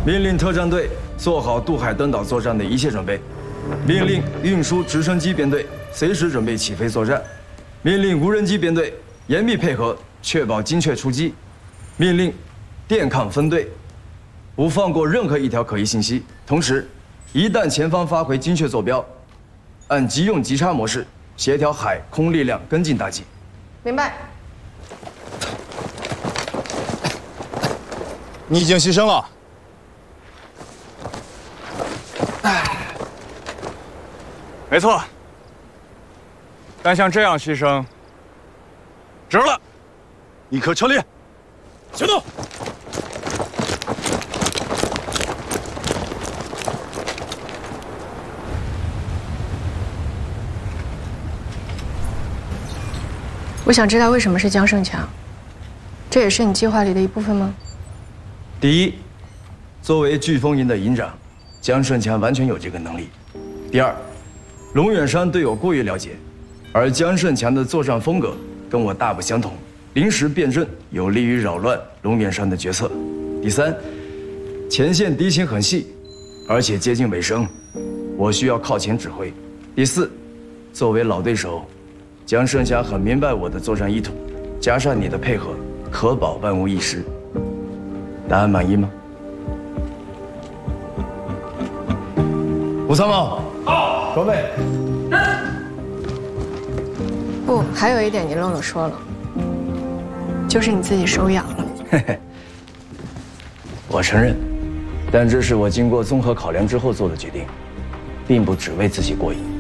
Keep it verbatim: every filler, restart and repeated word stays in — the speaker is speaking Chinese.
命令特战队做好渡海登岛作战的一切准备。命令运输直升机编队随时准备起飞作战。命令无人机编队严密配合，确保精确出击。命令电抗分队不放过任何一条可疑信息。同时，一旦前方发回精确坐标，按急用急插模式协调海空力量跟进打击。 明白。 你已经牺牲了。 没错。但像这样牺牲，值了。 立刻撤离， 行动。 我想知道为什么是江胜强，这也是你计划里的一部分吗？ 第一，作为飓风营的营长，江胜强完全有这个能力。第二，龙远山对我过于了解，而江胜强的作战风格跟我大不相同，临时变阵有利于扰乱龙远山的决策。第三，前线敌情很细，而且接近尾声，我需要靠前指挥。第四，作为老对手，江胜强很明白我的作战意图，加上你的配合，可保万无一失。答案满意吗？吴参谋，好，准备。 不，还有一点你漏了说了，就是你自己手痒了。 嘿嘿，我承认，但这是我经过综合考量之后做的决定，并不只为自己过瘾。